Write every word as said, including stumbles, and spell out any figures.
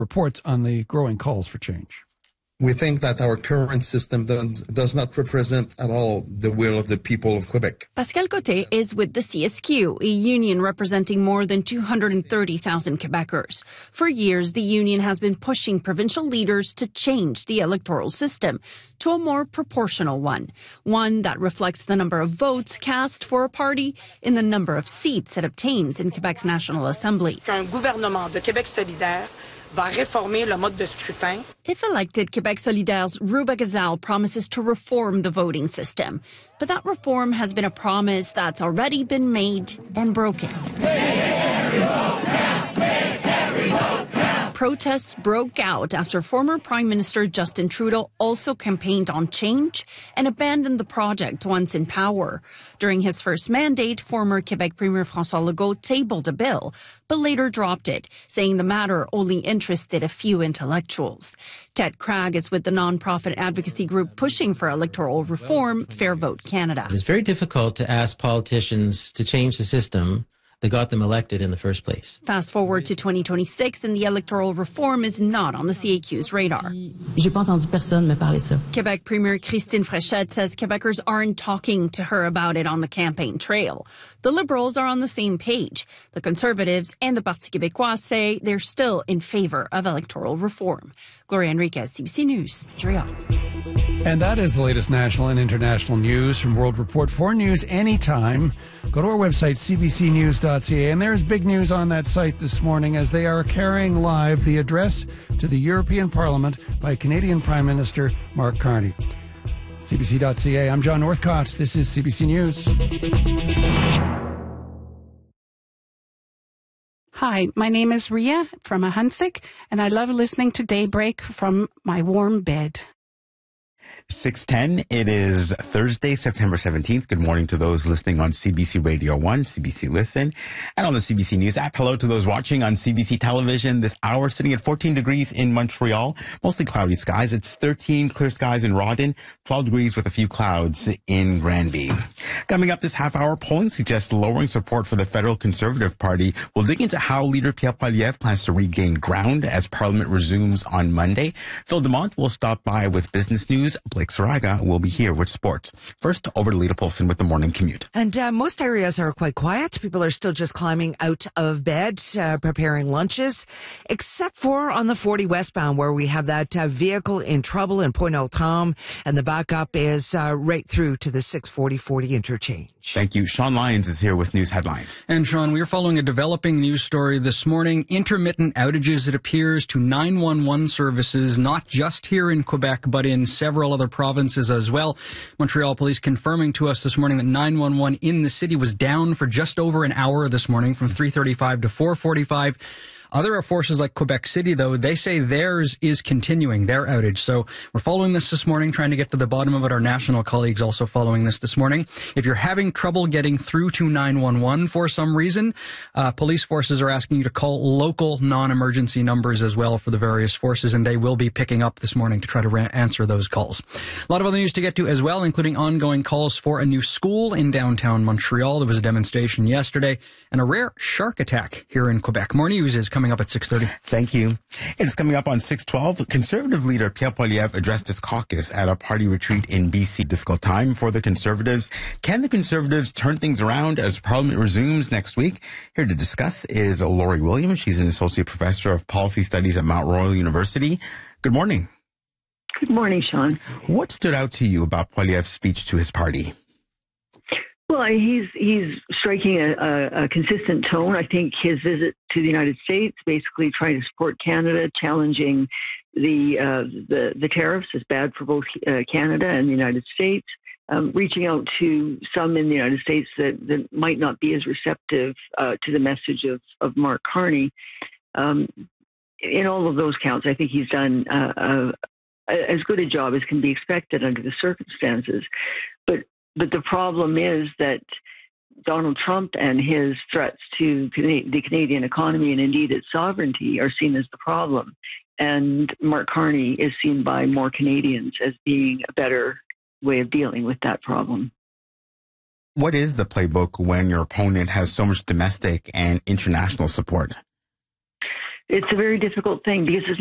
reports on the growing calls for change. We think that our current system does, does not represent at all the will of the people of Quebec. Pascal Côté is with the C S Q, a union representing more than two hundred thirty thousand Quebecers. For years, the union has been pushing provincial leaders to change the electoral system to a more proportional one, one that reflects the number of votes cast for a party in the number of seats it obtains in Quebec's National Assembly. Un gouvernement de Québec solidaire va réformer le mode de scrutin. If elected, Québec Solidaire's Rouba Gazal promises to reform the voting system. But that reform has been a promise that's already been made and broken. Protests broke out after former Prime Minister Justin Trudeau also campaigned on change and abandoned the project once in power. During his first mandate, former Quebec Premier François Legault tabled a bill, but later dropped it, saying the matter only interested a few intellectuals. Ted Cragg is with the nonprofit advocacy group pushing for electoral reform, Fair Vote Canada. It's very difficult to ask politicians to change the system that got them elected in the first place. Fast forward to twenty twenty-six, and the electoral reform is not on the C A Q's radar. J'ai pas entendu personne me parler ça. Quebec Premier Christine Fréchette says Quebecers aren't talking to her about it on the campaign trail. The Liberals are on the same page. The Conservatives and the Parti québécois say they're still in favor of electoral reform. Gloria Enriquez, C B C News, Montreal. And that is the latest national and international news from World Report. For news anytime, go to our website, c b c news dot c a. And there's big news on that site this morning as they are carrying live the address to the European Parliament by Canadian Prime Minister Mark Carney. c b c dot c a. I'm John Northcott. This is C B C News. Hi, my name is Ria from Ahansik, and I love listening to Daybreak from my warm bed. six ten, it is Thursday, September seventeenth. Good morning to those listening on C B C Radio one, C B C Listen, and on the C B C News app. Hello to those watching on C B C Television this hour, sitting at fourteen degrees in Montreal. Mostly cloudy skies. It's thirteen clear skies in Rawdon, twelve degrees with a few clouds in Granby. Coming up this half hour, polling suggests lowering support for the Federal Conservative Party. We'll dig into how leader Pierre Poilievre plans to regain ground as Parliament resumes on Monday. Phil Dumont will stop by with business news. Blake Saraga will be here with sports. First, over to Lita Polson with the morning commute. And uh, most areas are quite quiet. People are still just climbing out of bed, uh, preparing lunches, except for on the forty westbound where we have that uh, vehicle in trouble in Pointe-aux-Trembles, and the backup is uh, right through to the six forty forty interchange. Thank you. Sean Lyons is here with news headlines. And Sean, we are following a developing news story this morning. Intermittent outages, it appears, to nine one one services, not just here in Quebec, but in several other provinces as well. Montreal police confirming to us this morning that nine one one in the city was down for just over an hour this morning from three thirty-five to four forty-five. Other forces like Quebec City, though, they say theirs is continuing, their outage. So we're following this this morning, trying to get to the bottom of it. Our national colleagues also following this this morning. If you're having trouble getting through to nine one one for some reason, uh, police forces are asking you to call local non-emergency numbers as well for the various forces, and they will be picking up this morning to try to ra- answer those calls. A lot of other news to get to as well, including ongoing calls for a new school in downtown Montreal. There was a demonstration yesterday, and a rare shark attack here in Quebec. More news is coming up at six thirty. Thank you. It's coming up on six twelve. Conservative leader Pierre Poilievre addressed his caucus at a party retreat in B C. Difficult time for the Conservatives. Can the Conservatives turn things around as Parliament resumes next week? Here to discuss is Lori Williams. She's an associate professor of policy studies at Mount Royal University. Good morning. Good morning, Sean. What stood out to you about Poilievre's speech to his party? Well, he's he's striking a, a, a consistent tone. I think his visit to the United States, basically trying to support Canada, challenging the uh, the, the tariffs is bad for both uh, Canada and the United States. Um, reaching out to some in the United States that, that might not be as receptive uh, to the message of, of Mark Carney. Um, in all of those counts, I think he's done uh, a, as good a job as can be expected under the circumstances. But But the problem is that Donald Trump and his threats to the Canadian economy and indeed its sovereignty are seen as the problem. And Mark Carney is seen by more Canadians as being a better way of dealing with that problem. What is the playbook when your opponent has so much domestic and international support? it's a very difficult thing because it's